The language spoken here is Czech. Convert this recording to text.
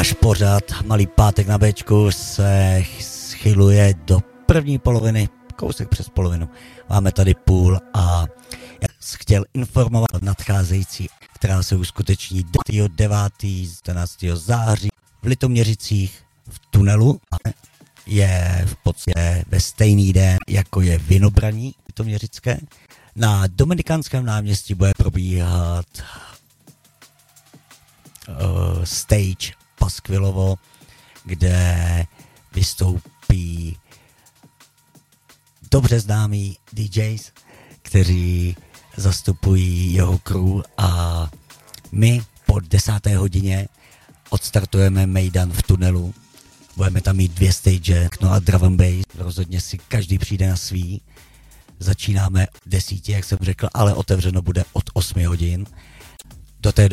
Náš pořad Malý pátek na Bčku se schyluje do první poloviny, kousek přes polovinu. Máme tady půl a já jsem chtěl informovat nadcházející, která se uskuteční 9. 14. září v Litoměřicích v tunelu. Je v podstatě ve stejný den, jako je Vinobraní litoměřické. Na Dominikánském náměstí bude probíhat stage Paskvilovo, kde vystoupí dobře známí DJs, kteří zastupují jeho crew, a my po 10. hodině odstartujeme Mejdan v tunelu. Budeme tam mít 2 stage, no a drum and bass. Rozhodně si každý přijde na svý. Začínáme 10, jak jsem řekl, ale otevřeno bude od 8 hodin. Do té